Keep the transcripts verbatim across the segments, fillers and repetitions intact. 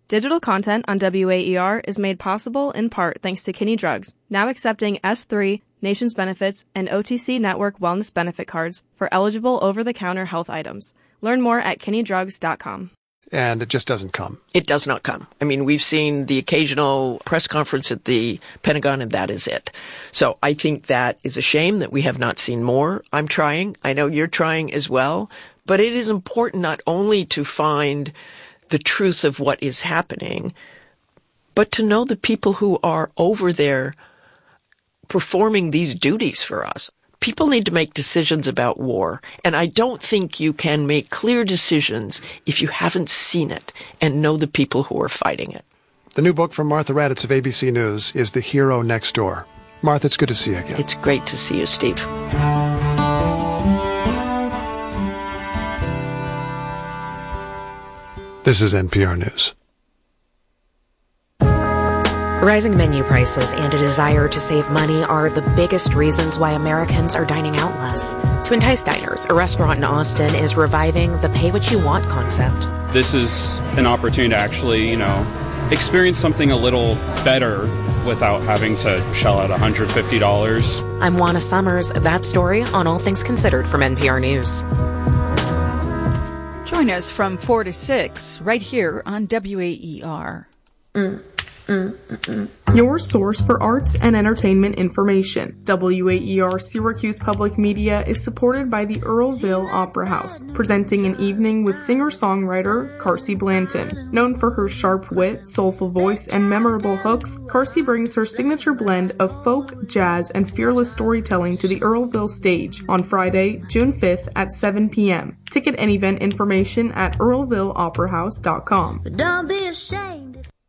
Digital content on W A E R is made possible in part thanks to Kinney Drugs, now accepting S three, Nations Benefits, and O T C Network Wellness Benefit cards for eligible over-the-counter health items. Learn more at kinney drugs dot com. And it just doesn't come. It does not come. I mean, we've seen the occasional press conference at the Pentagon, and that is it. So I think that is a shame that we have not seen more. I'm trying. I know you're trying as well. But it is important not only to find the truth of what is happening, but to know the people who are over there performing these duties for us. People need to make decisions about war, and I don't think you can make clear decisions if you haven't seen it and know the people who are fighting it. The new book from Martha Raddatz of A B C News is The Hero Next Door. Martha, it's good to see you again. It's great to see you, Steve. This is N P R News. Rising menu prices and a desire to save money are the biggest reasons why Americans are dining out less. To entice diners, a restaurant in Austin is reviving the pay-what-you-want concept. This is an opportunity to actually, you know, experience something a little better without having to shell out one hundred fifty dollars. I'm Juana Summers. That story on All Things Considered from N P R News. Join us from four to six right here on W A E R. Mm. Mm, mm, mm. Your source for arts and entertainment information. W A E R Syracuse Public Media is supported by the Earlville Opera House, presenting an evening with singer-songwriter Carsey Blanton. Known for her sharp wit, soulful voice, and memorable hooks, Carsey brings her signature blend of folk, jazz, and fearless storytelling to the Earlville stage on Friday, June fifth at seven p.m. Ticket and event information at earlville opera house dot com. Don't be ashamed.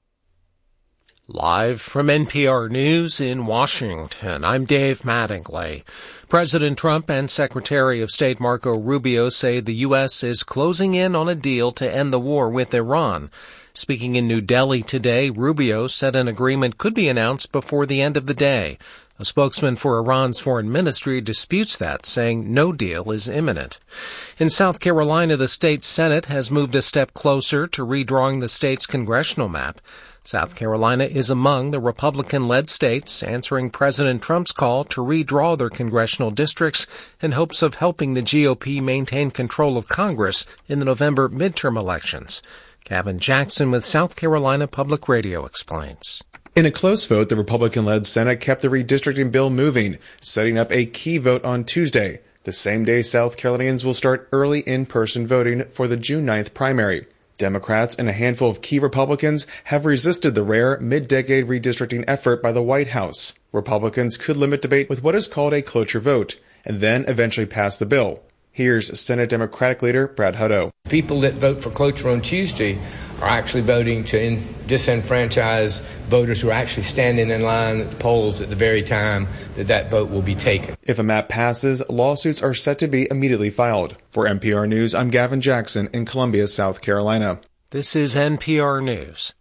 Live from N P R News in Washington, I'm Dave Mattingly. President Trump and Secretary of State Marco Rubio say the U S is closing in on a deal to end the war with Iran. Speaking in New Delhi today, Rubio said an agreement could be announced before the end of the day. A spokesman for Iran's foreign ministry disputes that, saying no deal is imminent. In South Carolina, the state Senate has moved a step closer to redrawing the state's congressional map. South Carolina is among the Republican-led states answering President Trump's call to redraw their congressional districts in hopes of helping the G O P maintain control of Congress in the November midterm elections. Gavin Jackson with South Carolina Public Radio explains. In a close vote, the Republican-led Senate kept the redistricting bill moving, setting up a key vote on Tuesday, the same day South Carolinians will start early in-person voting for the June ninth primary. Democrats and a handful of key Republicans have resisted the rare mid-decade redistricting effort by the White House. Republicans could limit debate with what is called a cloture vote, and then eventually pass the bill. Here's Senate Democratic leader Brad Hutto. People that vote for cloture on Tuesday are actually voting to in- disenfranchise voters who are actually standing in line at the polls at the very time that that vote will be taken. If a map passes, lawsuits are set to be immediately filed. For N P R News, I'm Gavin Jackson in Columbia, South Carolina. This is N P R News.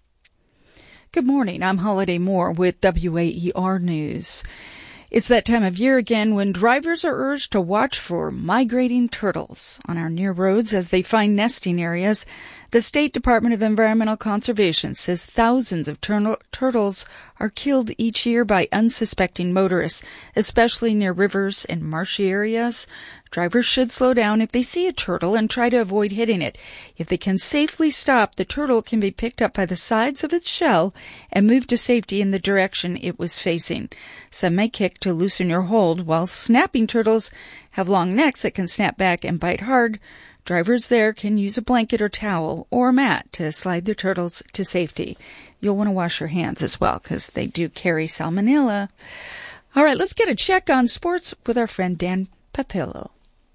Good morning. I'm Holiday Moore with W A E R News. It's that time of year again when drivers are urged to watch for migrating turtles on our near roads as they find nesting areas. The State Department of Environmental Conservation says thousands of tur- turtles are killed each year by unsuspecting motorists, especially near rivers and marshy areas. Drivers should slow down if they see a turtle and try to avoid hitting it. If they can safely stop, the turtle can be picked up by the sides of its shell and moved to safety in the direction it was facing. Some may kick to loosen your hold, while snapping turtles have long necks that can snap back and bite hard. Drivers there can use a blanket or towel or a mat to slide their turtles to safety. You'll want to wash your hands as well because they do carry salmonella. All right, let's get a check on sports with our friend Dan Papillo.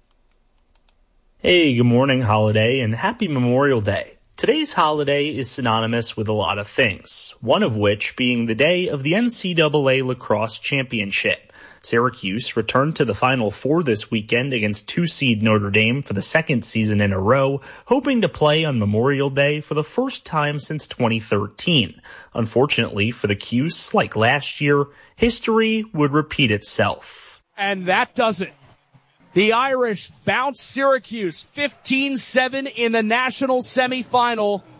Hey, good morning, Holiday, and happy Memorial Day. Today's holiday is synonymous with a lot of things, one of which being the day of the N C double A Lacrosse Championship. Syracuse returned to the Final Four this weekend against two-seed Notre Dame for the second season in a row, hoping to play on Memorial Day for the first time since twenty thirteen. Unfortunately for the Cuse, like last year, history would repeat itself. And that does it. The Irish bounce Syracuse fifteen seven in the national semifinal.